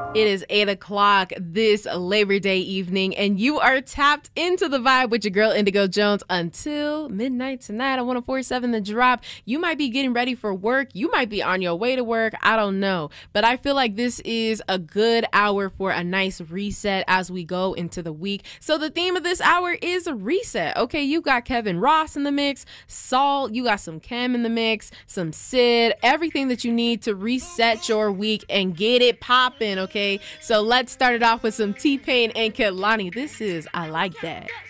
It is 8 o'clock this Labor Day evening, and you are tapped into the vibe with your girl Indigo Jones until midnight tonight on 104.7 The Drop. You might be getting ready for work. You might be on your way to work. I don't know. But I feel like this is a good hour for a nice reset as we go into the week. So the theme of this hour is a reset. Okay, you got Kevin Ross in the mix, Saul, you got some Kim in the mix, some Sid, everything that you need to reset your week and get it popping, okay? So let's start it off with some T-Pain and Kehlani. This is I Like That.